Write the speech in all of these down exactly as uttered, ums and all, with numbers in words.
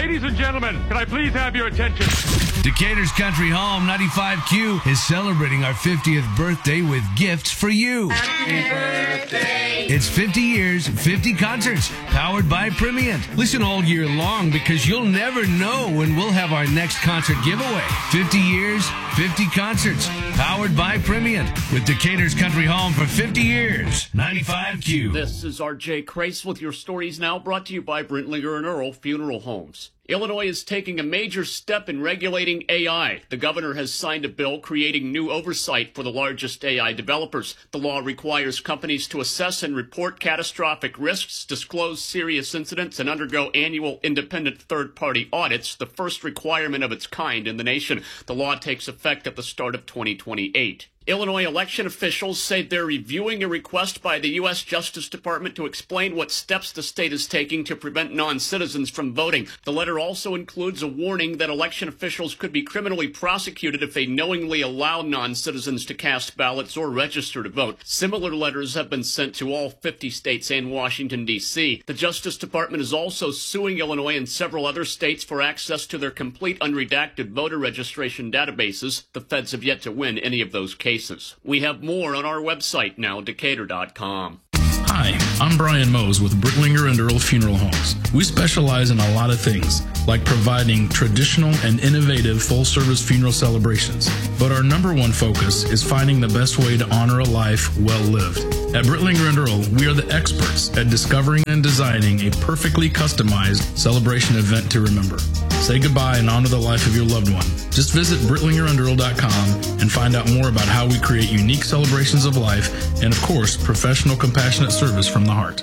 Ladies and gentlemen, can I please have your attention? Decatur's Country Home ninety-five Q is celebrating our fiftieth birthday with gifts for you. Happy birthday. It's fifty years, fifty concerts, powered by Primient. Listen all year long because you'll never know when we'll have our next concert giveaway. fifty years, fifty concerts, powered by Primient. With Decatur's Country Home for fifty years. ninety-five Q. This is R J Crace with your stories now, brought to you by Brentlinger and Earl Funeral Homes. Illinois is taking a major step in regulating A I. The governor has signed a bill creating new oversight for the largest A I developers. The law requires companies to assess and report catastrophic risks, disclose serious incidents, and undergo annual independent third-party audits, the first requirement of its kind in the nation. The law takes effect at the start of twenty twenty-eight. Illinois election officials say they're reviewing a request by the U S Justice Department to explain what steps the state is taking to prevent non-citizens from voting. The letter also includes a warning that election officials could be criminally prosecuted if they knowingly allow non-citizens to cast ballots or register to vote. Similar letters have been sent to all fifty states and Washington, D C The Justice Department is also suing Illinois and several other states for access to their complete unredacted voter registration databases. The feds have yet to win any of those cases. We have more on our website now, Decatur dot com. Hi, I'm Brian Mose with Brentlinger and Earl Funeral Homes. We specialize in a lot of things, like providing traditional and innovative full-service funeral celebrations. But our number one focus is finding the best way to honor a life well lived. At Brentlinger and Earl, we are the experts at discovering and designing a perfectly customized celebration event to remember. Say goodbye and honor the life of your loved one. Just visit Brentlinger and Earl dot com and find out more about how we create unique celebrations of life and, of course, professional, compassionate service from the heart.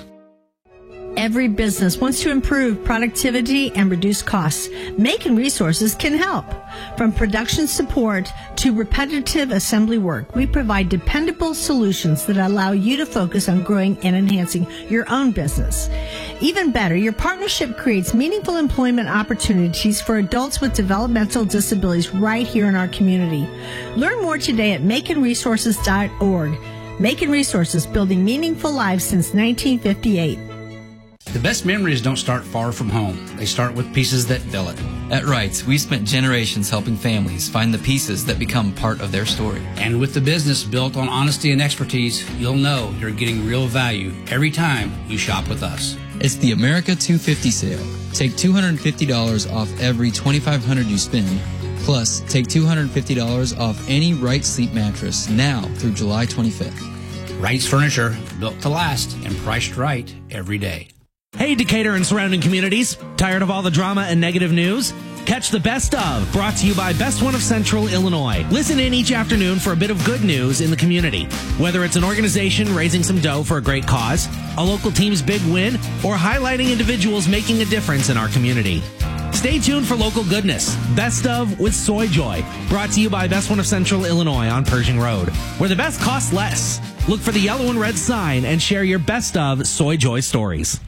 Every business wants to improve productivity and reduce costs. Macon Resources can help. From production support to repetitive assembly work, we provide dependable solutions that allow you to focus on growing and enhancing your own business. Even better, your partnership creates meaningful employment opportunities for adults with developmental disabilities right here in our community. Learn more today at macon resources dot org. Macon Resources, building meaningful lives since nineteen fifty-eight. The best memories don't start far from home. They start with pieces that fill it. At Wrights, we spent generations helping families find the pieces that become part of their story. And with the business built on honesty and expertise, you'll know you're getting real value every time you shop with us. It's the America two fifty sale. Take two hundred fifty dollars off every twenty-five hundred dollars you spend. Plus, take two hundred fifty dollars off any Wrights sleep mattress now through July twenty-fifth. Wrights Furniture, built to last and priced right every day. Hey, Decatur and surrounding communities. Tired of all the drama and negative news? Catch the Best Of, brought to you by Best One of Central Illinois. Listen in each afternoon for a bit of good news in the community. Whether it's an organization raising some dough for a great cause, a local team's big win, or highlighting individuals making a difference in our community. Stay tuned for local goodness. Best Of with Soy Joy, brought to you by Best One of Central Illinois on Pershing Road, where the best costs less. Look for the yellow and red sign and share your Best Of Soy Joy stories.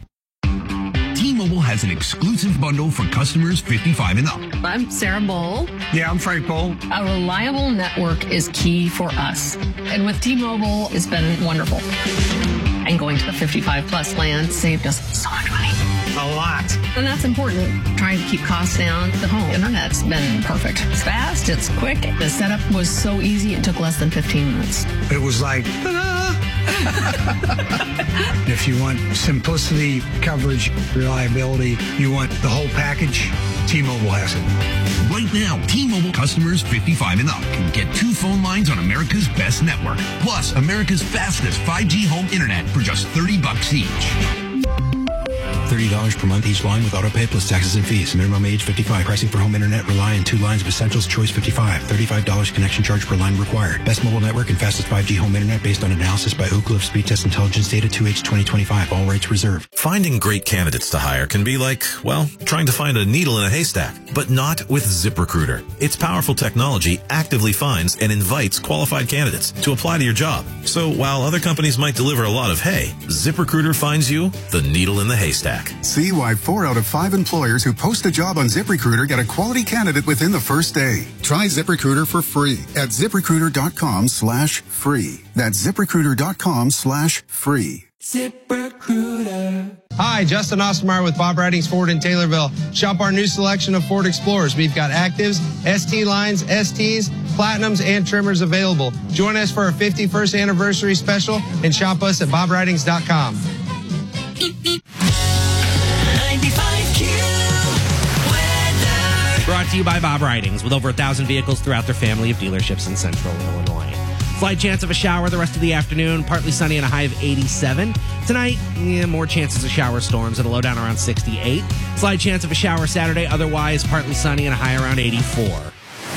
T-Mobile has an exclusive bundle for customers fifty-five and up. I'm Sarah Bowl. Yeah, I'm Frank Bowl. A reliable network is key for us. And with T-Mobile, it's been wonderful. And going to the fifty-five plus plan saved us so much money. A lot. And that's important. Trying to keep costs down. The home internet's been perfect. It's fast, it's quick. The setup was so easy, it took less than fifteen minutes. It was like, if you want simplicity, coverage, reliability, you want the whole package, T-Mobile has it. Right now, T-Mobile customers fifty-five and up can get two phone lines on America's best network, plus America's fastest five G home internet for just thirty bucks each. thirty dollars per month each line with auto pay plus taxes and fees. Minimum age fifty-five. Pricing for home internet rely on two lines of Essentials Choice fifty-five. thirty-five dollars connection charge per line required. Best mobile network and fastest five G home internet based on analysis by Oak Cliff Speed Test Intelligence Data two H twenty twenty-five. All rates reserved. Finding great candidates to hire can be like, well, trying to find a needle in a haystack, but not with ZipRecruiter. Its powerful technology actively finds and invites qualified candidates to apply to your job. So while other companies might deliver a lot of hay, ZipRecruiter finds you the needle in the haystack. See why four out of five employers who post a job on ZipRecruiter get a quality candidate within the first day. Try ZipRecruiter for free at ZipRecruiter dot com slash free. That's ZipRecruiter dot com slash free. ZipRecruiter. Hi, Justin Ostermeyer with Bob Ridings Ford in Taylorville. Shop our new selection of Ford Explorers. We've got Actives, S T lines, S Ts, Platinums, and Trimmers available. Join us for our fifty-first anniversary special and shop us at bob ridings dot com. ninety-five Q weather. Brought to you by Bob Ridings, with over a thousand vehicles throughout their family of dealerships in central Illinois. Slight chance of a shower the rest of the afternoon. Partly sunny and a high of eighty-seven. Tonight, yeah, more chances of shower storms at a low down around sixty-eight. Slight chance of a shower Saturday. Otherwise, partly sunny and a high around eighty-four.